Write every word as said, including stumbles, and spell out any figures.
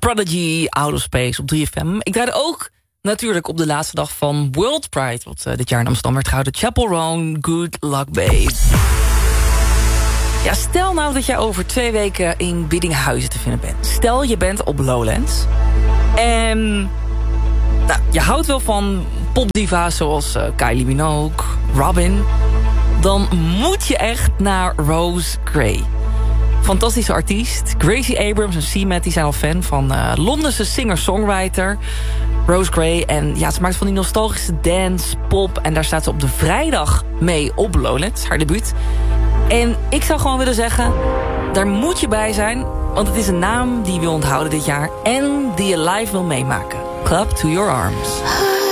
Prodigy, Out of Space op drie F M. Ik draaide ook natuurlijk op de laatste dag van World Pride, wat uh, dit jaar in Amsterdam werd gehouden. Chapel Roan, Good Luck Babe. Ja, stel nou dat jij over twee weken in Biddinghuizen te vinden bent. Stel je bent op Lowlands. En nou, je houdt wel van popdiva's zoals uh, Kylie Minogue, Robin. Dan moet je echt naar Rose Gray. Fantastische artiest. Gracie Abrams en C-Matt die zijn al fan van uh, Londense singer-songwriter Rose Gray. En ja, ze maakt van die nostalgische dance, pop. En daar staat ze op de vrijdag mee op Lowlands, haar debuut. En ik zou gewoon willen zeggen, daar moet je bij zijn. Want het is een naam die je wil onthouden dit jaar. En die je live wil meemaken. Club to Your Arms.